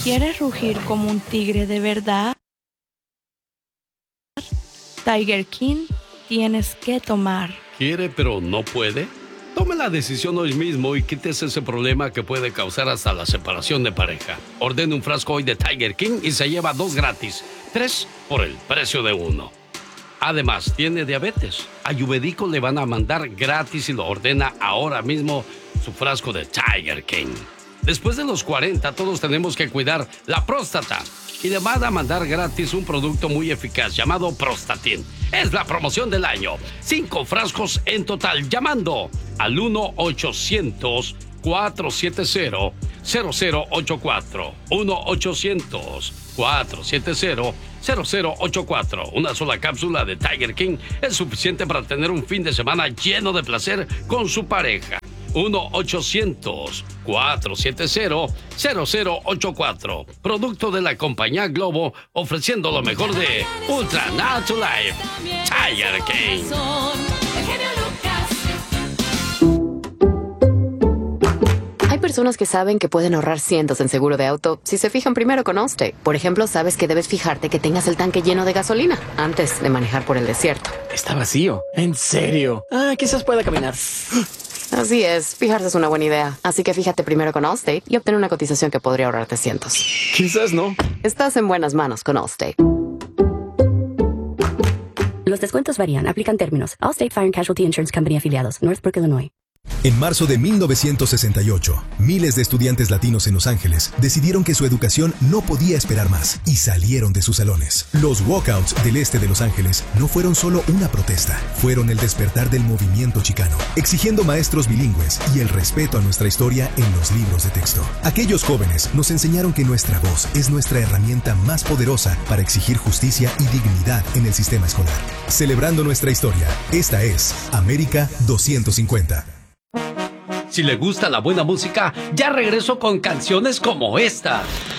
¿Quieres rugir como un tigre de verdad? Tiger King, tienes que tomar. ¿Quiere pero no puede? Tome la decisión hoy mismo y quítese ese problema que puede causar hasta la separación de pareja. Ordene un frasco hoy de Tiger King y se lleva 2 gratis. 3 por el precio de 1. Además, tiene diabetes. A Ayurvédico le van a mandar gratis y lo ordena ahora mismo su frasco de Tiger King. Después de los 40, todos tenemos que cuidar la próstata. Y le van a mandar gratis un producto muy eficaz llamado Prostatin. Es la promoción del año. 5 frascos en total, llamando al 1-800-470-0084. 1-800-470-0084. Una sola cápsula de Tiger King es suficiente para tener un fin de semana lleno de placer con su pareja. 1-800-470-0084. Producto de la compañía Globo, ofreciendo lo mejor de Ultra Natural Life. Tiger King. Hay personas que saben que pueden ahorrar cientos en seguro de auto si se fijan primero con Allstate. Por ejemplo, sabes que debes fijarte que tengas el tanque lleno de gasolina antes de manejar por el desierto. Está vacío. ¿En serio? Quizás pueda caminar. Así es, fijarse es una buena idea. Así que fíjate primero con Allstate y obtén una cotización que podría ahorrarte cientos. Quizás no. Estás en buenas manos con Allstate. Los descuentos varían. Aplican términos. Allstate Fire and Casualty Insurance Company afiliados. Northbrook, Illinois. En marzo de 1968, miles de estudiantes latinos en Los Ángeles decidieron que su educación no podía esperar más y salieron de sus salones. Los walkouts del este de Los Ángeles no fueron solo una protesta, fueron el despertar del movimiento chicano, exigiendo maestros bilingües y el respeto a nuestra historia en los libros de texto. Aquellos jóvenes nos enseñaron que nuestra voz es nuestra herramienta más poderosa para exigir justicia y dignidad en el sistema escolar. Celebrando nuestra historia, esta es América 250. Si le gusta la buena música, ya regreso con canciones como esta.